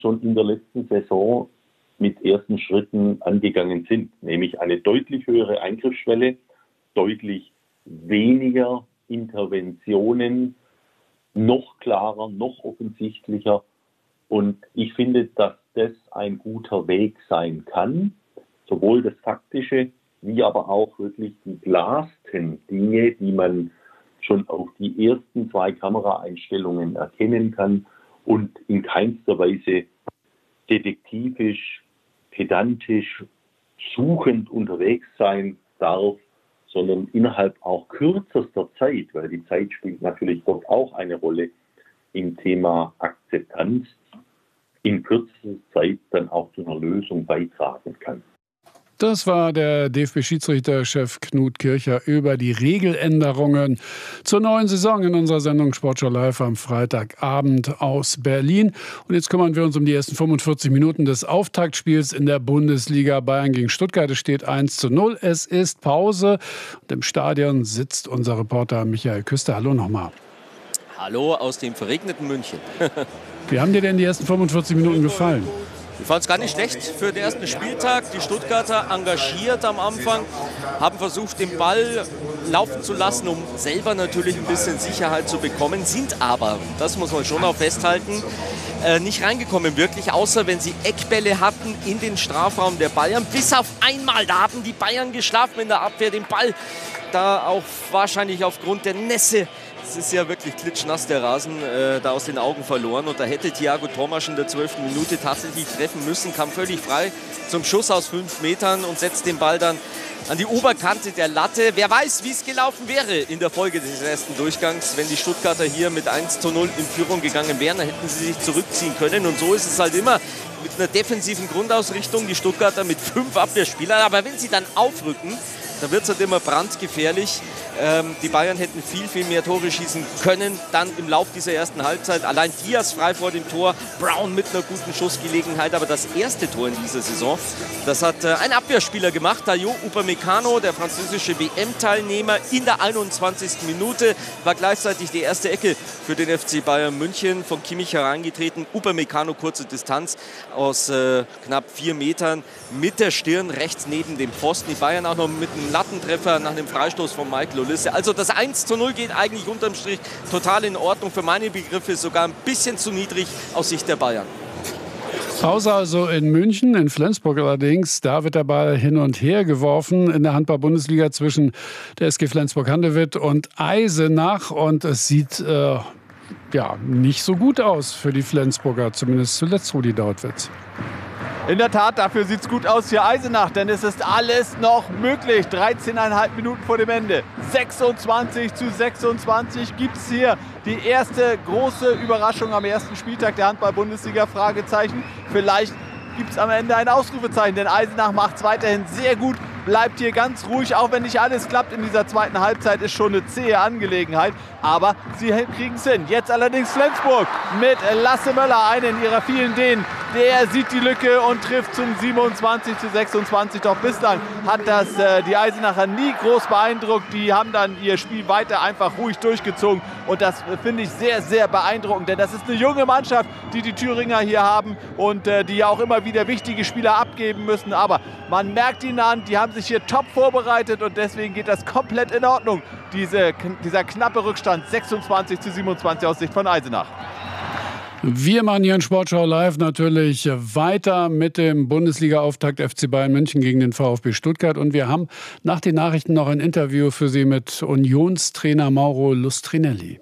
schon in der letzten Saison mit ersten Schritten angegangen sind, nämlich eine deutlich höhere Eingriffsschwelle, deutlich weniger Interventionen, noch klarer, noch offensichtlicher. Und ich finde, dass das ein guter Weg sein kann, sowohl das Faktische, wie aber auch wirklich die glasten Dinge, die man schon auf die ersten 2 Kameraeinstellungen erkennen kann und in keinster Weise detektivisch, pedantisch, suchend unterwegs sein darf, sondern innerhalb auch kürzester Zeit, weil die Zeit spielt natürlich dort auch eine Rolle im Thema Akzeptanz, in kürzester Zeit dann auch zu einer Lösung beitragen kann. Das war der DFB-Schiedsrichterchef Knut Kircher über die Regeländerungen zur neuen Saison in unserer Sendung Sportschau Live am Freitagabend aus Berlin. Und jetzt kümmern wir uns um die ersten 45 Minuten des Auftaktspiels in der Bundesliga. Bayern gegen Stuttgart. Es steht 1:0. Es ist Pause. Und im Stadion sitzt unser Reporter Michael Küster. Hallo nochmal. Hallo aus dem verregneten München. Wie haben dir denn die ersten 45 Minuten gefallen? Ich fand es gar nicht schlecht für den ersten Spieltag. Die Stuttgarter engagiert am Anfang, haben versucht, den Ball laufen zu lassen, um selber natürlich ein bisschen Sicherheit zu bekommen, sind aber, das muss man schon auch festhalten, nicht reingekommen wirklich, außer wenn sie Eckbälle hatten in den Strafraum der Bayern. Bis auf einmal, da haben die Bayern geschlafen in der Abwehr, den Ball da auch wahrscheinlich aufgrund der Nässe. Es ist ja wirklich klitschnass, der Rasen, da aus den Augen verloren. Und da hätte Thiago Thomas in der 12. Minute tatsächlich treffen müssen, kam völlig frei zum Schuss aus 5 Metern und setzt den Ball dann an die Oberkante der Latte. Wer weiß, wie es gelaufen wäre in der Folge des ersten Durchgangs, wenn die Stuttgarter hier mit 1:0 in Führung gegangen wären. Dann hätten sie sich zurückziehen können. Und so ist es halt immer mit einer defensiven Grundausrichtung. Die Stuttgarter mit 5 Abwehrspielern. Aber wenn sie dann aufrücken, da wird es halt immer brandgefährlich. Die Bayern hätten viel, viel mehr Tore schießen können. Dann im Lauf dieser ersten Halbzeit. Allein Diaz frei vor dem Tor. Brown mit einer guten Schussgelegenheit. Aber das erste Tor in dieser Saison, das hat ein Abwehrspieler gemacht. Dayot Upamecano, der französische WM-Teilnehmer, in der 21. Minute. War gleichzeitig die erste Ecke für den FC Bayern München. Von Kimmich hereingetreten. Upamecano, kurze Distanz aus knapp 4 Metern. Mit der Stirn rechts neben dem Pfosten. Die Bayern auch noch mit einem Lattentreffer nach dem Freistoß von Michael Olise. Also das 1:0 geht eigentlich unterm Strich total in Ordnung. Für meine Begriffe sogar ein bisschen zu niedrig aus Sicht der Bayern. Pause also in München, in Flensburg allerdings. Da wird der Ball hin und her geworfen in der Handball-Bundesliga zwischen der SG Flensburg-Handewitt und Eisenach. Und es sieht nicht so gut aus für die Flensburger, zumindest zuletzt Rudi Dautwitz. In der Tat, dafür sieht es gut aus für Eisenach, denn es ist alles noch möglich. 13,5 Minuten vor dem Ende. 26:26 gibt es hier die erste große Überraschung am ersten Spieltag der Handball-Bundesliga. Fragezeichen. Vielleicht gibt es am Ende ein Ausrufezeichen, denn Eisenach macht es weiterhin sehr gut. Bleibt hier ganz ruhig, auch wenn nicht alles klappt in dieser zweiten Halbzeit, ist schon eine zähe Angelegenheit. Aber sie kriegen es hin. Jetzt allerdings Flensburg mit Lasse Möller, einen ihrer vielen Dänen. Der sieht die Lücke und trifft zum 27:26. Doch bislang hat das die Eisenacher nie groß beeindruckt. Die haben dann ihr Spiel weiter einfach ruhig durchgezogen. Und das finde ich sehr, sehr beeindruckend. Denn das ist eine junge Mannschaft, die die Thüringer hier haben und die ja auch immer wieder wichtige Spieler abgeben müssen. Aber man merkt ihnen an, die haben sich hier top vorbereitet und deswegen geht das komplett in Ordnung. Dieser knappe Rückstand 26:27 aus Sicht von Eisenach. Wir machen hier in Sportschau Live natürlich weiter mit dem Bundesliga-Auftakt FC Bayern München gegen den VfB Stuttgart. Und wir haben nach den Nachrichten noch ein Interview für Sie mit Unionstrainer Mauro Lustrinelli.